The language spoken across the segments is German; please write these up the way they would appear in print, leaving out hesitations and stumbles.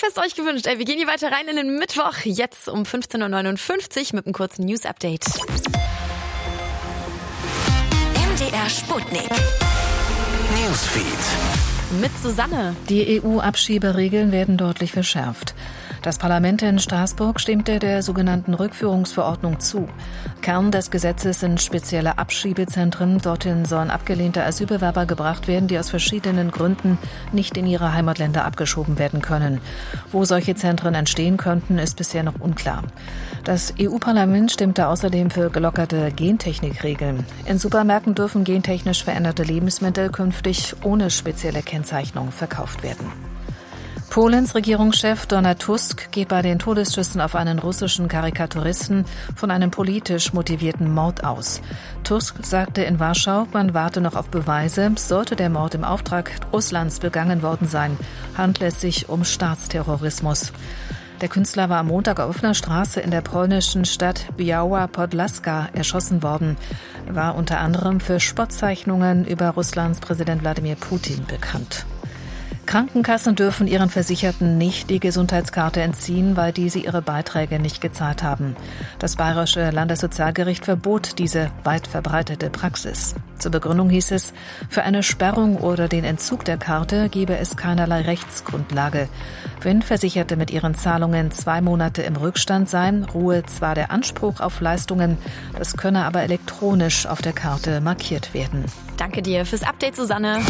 fest euch gewünscht. Wir gehen hier weiter rein in den Mittwoch, jetzt um 15.59 Uhr mit einem kurzen News-Update. MDR Sputnik Newsfeed mit Susanne. Die EU-Abschieberegeln werden deutlich verschärft. Das Parlament in Straßburg stimmte der sogenannten Rückführungsverordnung zu. Kern des Gesetzes sind spezielle Abschiebezentren. Dorthin sollen abgelehnte Asylbewerber gebracht werden, die aus verschiedenen Gründen nicht in ihre Heimatländer abgeschoben werden können. Wo solche Zentren entstehen könnten, ist bisher noch unklar. Das EU-Parlament stimmte außerdem für gelockerte Gentechnikregeln. In Supermärkten dürfen gentechnisch veränderte Lebensmittel künftig ohne spezielle Kennzeichnung verkauft werden. Polens Regierungschef Donald Tusk geht bei den Todesschüssen auf einen russischen Karikaturisten von einem politisch motivierten Mord aus. Tusk sagte in Warschau, man warte noch auf Beweise. Sollte der Mord im Auftrag Russlands begangen worden sein, handle es sich um Staatsterrorismus. Der Künstler war am Montag auf offener Straße in der polnischen Stadt Biała Podlaska erschossen worden. Er war unter anderem für Spottzeichnungen über Russlands Präsident Wladimir Putin bekannt. Krankenkassen dürfen ihren Versicherten nicht die Gesundheitskarte entziehen, weil diese ihre Beiträge nicht gezahlt haben. Das Bayerische Landessozialgericht verbot diese weit verbreitete Praxis. Zur Begründung hieß es, für eine Sperrung oder den Entzug der Karte gebe es keinerlei Rechtsgrundlage. Wenn Versicherte mit ihren Zahlungen 2 Monate im Rückstand seien, ruhe zwar der Anspruch auf Leistungen, das könne aber elektronisch auf der Karte markiert werden. Danke dir fürs Update, Susanne.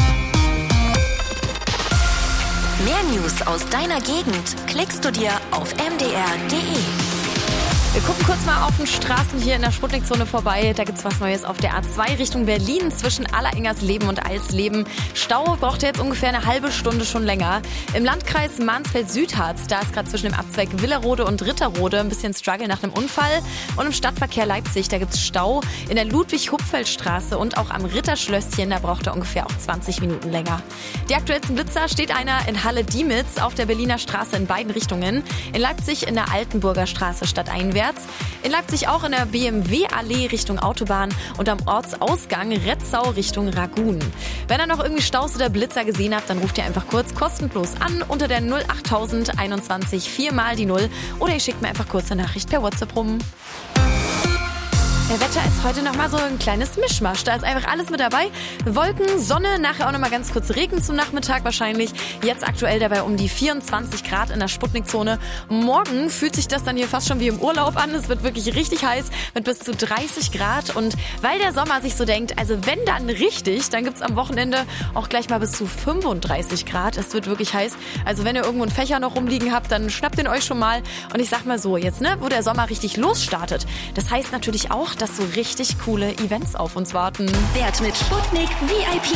Mehr News aus deiner Gegend klickst du dir auf mdr.de. Wir gucken kurz mal auf den Straßen hier in der Sputnikzone vorbei. Da gibt's was Neues auf der A2 Richtung Berlin zwischen Alleringers-Leben und Alsleben. Stau braucht jetzt ungefähr eine halbe Stunde schon länger. Im Landkreis Mansfeld-Südharz, da ist gerade zwischen dem Abzweig Willerode und Ritterode ein bisschen Struggle nach einem Unfall. Und im Stadtverkehr Leipzig, da gibt's Stau in der Ludwig-Hupfeld-Straße und auch am Ritterschlösschen, da braucht er ungefähr auch 20 Minuten länger. Die aktuellsten Blitzer steht einer in Halle-Diemitz auf der Berliner Straße in beiden Richtungen. In Leipzig in der Altenburger Straße stadteinwärts. In Leipzig auch in der BMW-Allee Richtung Autobahn und am Ortsausgang Retzau Richtung Ragun. Wenn ihr noch irgendwie Staus oder Blitzer gesehen habt, dann ruft ihr einfach kurz kostenlos an unter der 08000 21 4 mal die 0 oder ihr schickt mir einfach kurz eine Nachricht per WhatsApp rum. Der Wetter ist heute nochmal so ein kleines Mischmasch. Da ist einfach alles mit dabei. Wolken, Sonne, nachher auch nochmal ganz kurz Regen zum Nachmittag wahrscheinlich. Jetzt aktuell dabei um die 24 Grad in der Sputnikzone. Morgen fühlt sich das dann hier fast schon wie im Urlaub an. Es wird wirklich richtig heiß mit bis zu 30 Grad. Und weil der Sommer sich so denkt, also wenn dann richtig, dann gibt's am Wochenende auch gleich mal bis zu 35 Grad. Es wird wirklich heiß. Also wenn ihr irgendwo einen Fächer noch rumliegen habt, dann schnappt den euch schon mal. Und ich sag mal so, jetzt, wo der Sommer richtig losstartet, das heißt natürlich auch, dass so richtig coole Events auf uns warten. Wert mit Sputnik VIP.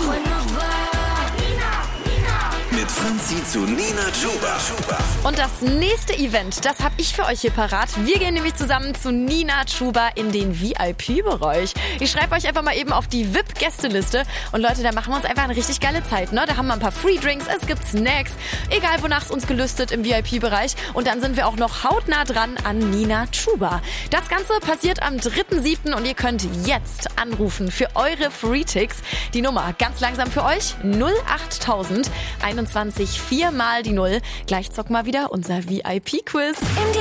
Mit Franzi zu Nina Chuba. Und das nächste Event, das habe ich für euch hier parat. Wir gehen nämlich zusammen zu Nina Chuba in den VIP-Bereich. Ich schreibe euch einfach mal eben auf die VIP-Gästeliste. Und Leute, da machen wir uns einfach eine richtig geile Zeit. Ne? Da haben wir ein paar Free-Drinks, es gibt Snacks, egal wonach es uns gelüstet im VIP-Bereich. Und dann sind wir auch noch hautnah dran an Nina Chuba. Das Ganze passiert am 3.7. und ihr könnt jetzt anrufen für eure Free-Ticks. Die Nummer ganz langsam für euch 08000 21 4 mal die 0. Gleich zocken wir wieder unser VIP-Quiz.